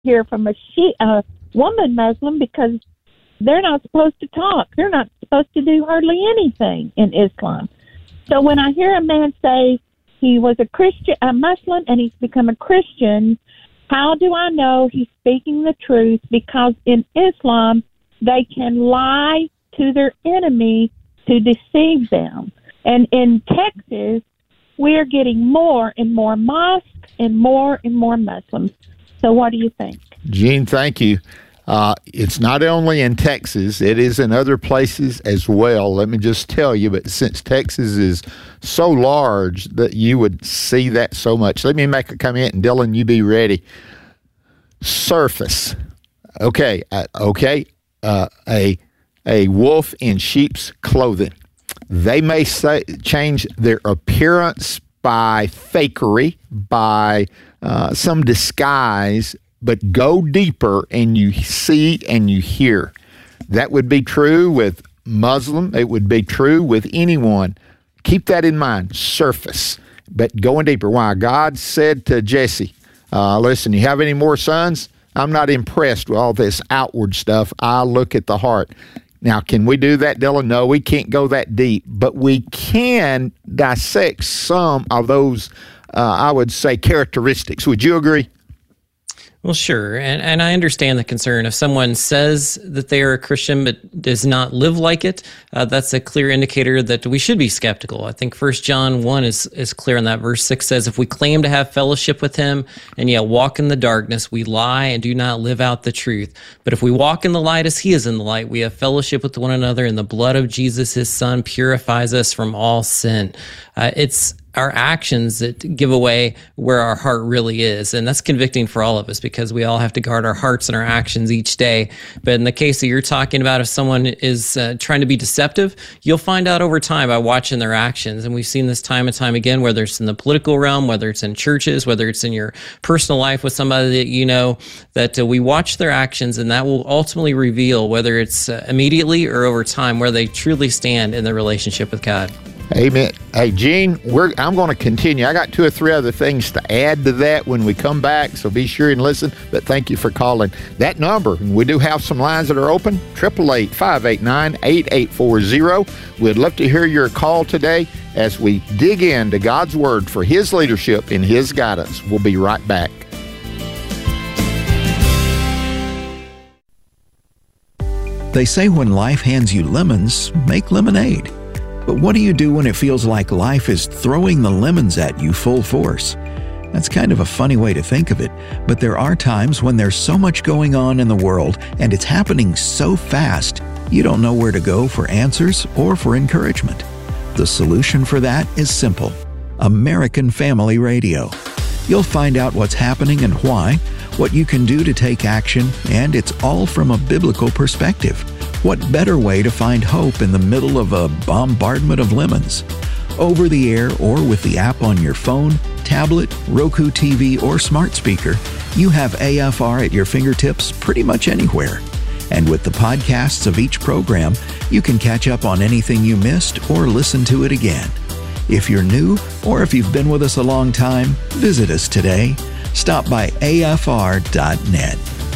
hear from a woman Muslim because they're not supposed to talk. They're not supposed to do hardly anything in Islam. So when I hear a man say he was a Muslim, and he's become a Christian, how do I know he's speaking the truth? Because in Islam, they can lie to their enemy to deceive them. And in Texas, we're getting more and more mosques and more Muslims. So what do you think? Jean, thank you. It's not only in Texas, it is in other places as well. Let me just tell you, but since Texas is so large that you would see that so much. Let me make a comment, and Dylan, you be ready. Surface. Okay. A wolf in sheep's clothing. They may change their appearance by fakery, by some disguise, but go deeper and you see and you hear. That would be true with Muslim. It would be true with anyone. Keep that in mind. Surface, but going deeper. Why? God said to Jesse, listen, you have any more sons? I'm not impressed with all this outward stuff. I look at the heart. Now, can we do that, Dylan? No, we can't go that deep, but we can dissect some of those, I would say, characteristics. Would you agree? Well, sure. And I understand the concern. If someone says that they are a Christian but does not live like it, that's a clear indicator that we should be skeptical. I think 1 John 1 is clear on that. Verse 6 says, if we claim to have fellowship with him and yet walk in the darkness, we lie and do not live out the truth. But if we walk in the light as he is in the light, we have fellowship with one another, and the blood of Jesus, his son, purifies us from all sin. It's our actions that give away where our heart really is. And that's convicting for all of us because we all have to guard our hearts and our actions each day. But in the case that you're talking about, if someone is trying to be deceptive, you'll find out over time by watching their actions. And we've seen this time and time again, whether it's in the political realm, whether it's in churches, whether it's in your personal life with somebody that you know, that we watch their actions, and that will ultimately reveal whether it's immediately or over time where they truly stand in their relationship with God. Amen. Hey, Gene, I'm going to continue. I got 2 or 3 other things to add to that when we come back, so be sure and listen. But thank you for calling. That number, and we do have some lines that are open, 888-589-8840. We'd love to hear your call today as we dig into God's Word for His leadership and His guidance. We'll be right back. They say when life hands you lemons, make lemonade. But what do you do when it feels like life is throwing the lemons at you full force? That's kind of a funny way to think of it, but there are times when there's so much going on in the world and it's happening so fast, you don't know where to go for answers or for encouragement. The solution for that is simple: American Family Radio. You'll find out what's happening and why, what you can do to take action, and it's all from a biblical perspective. What better way to find hope in the middle of a bombardment of lemons? Over the air or with the app on your phone, tablet, Roku TV, or smart speaker, you have AFR at your fingertips pretty much anywhere. And with the podcasts of each program, you can catch up on anything you missed or listen to it again. If you're new or if you've been with us a long time, visit us today. Stop by afr.net.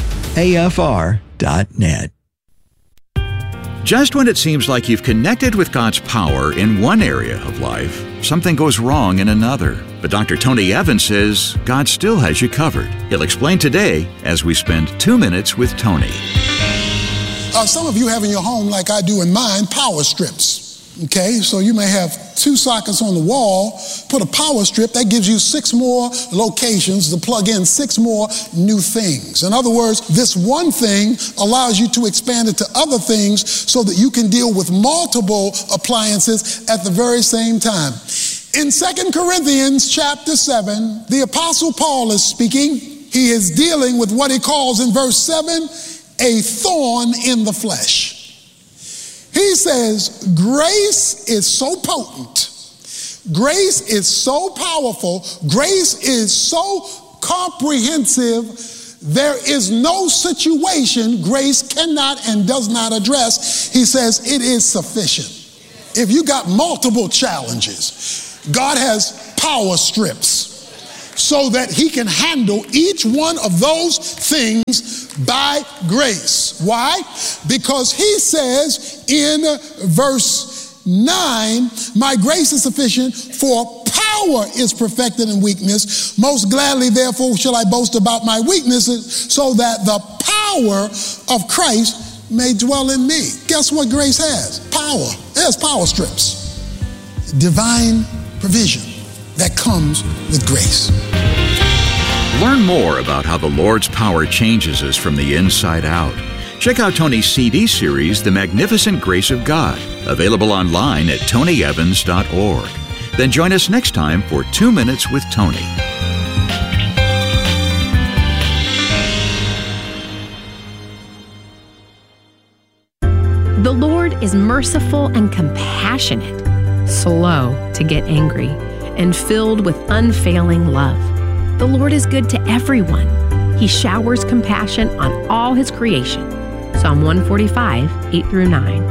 afr.net. Just when it seems like you've connected with God's power in one area of life, something goes wrong in another. But Dr. Tony Evans says God still has you covered. He'll explain today as we spend 2 minutes with Tony. Some of you have in your home, like I do in mine, power strips. Okay, so you may have 2 sockets on the wall, put a power strip, that gives you 6 more locations to plug in 6 more new things. In other words, this one thing allows you to expand it to other things so that you can deal with multiple appliances at the very same time. In 2 Corinthians chapter 7, the Apostle Paul is speaking. He is dealing with what he calls in verse 7, a thorn in the flesh. He says, grace is so potent, grace is so powerful, grace is so comprehensive, there is no situation grace cannot and does not address. He says it is sufficient. If you got multiple challenges, God has power strips. so that he can handle each one of those things by grace. Why? Because he says in verse 9, my grace is sufficient, for power is perfected in weakness. Most gladly, therefore, shall I boast about my weaknesses, so that the power of Christ may dwell in me. Guess what grace has? Power. It has power strips. Divine provision that comes with grace. Learn more about how the Lord's power changes us from the inside out. Check out Tony's CD series, The Magnificent Grace of God, available online at tonyevans.org. Then join us next time for 2 Minutes with Tony. The Lord is merciful and compassionate, slow to get angry, and filled with unfailing love. The Lord is good to everyone. He showers compassion on all his creation. Psalm 145, 8-9.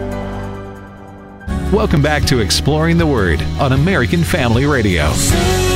Welcome back to Exploring the Word on American Family Radio.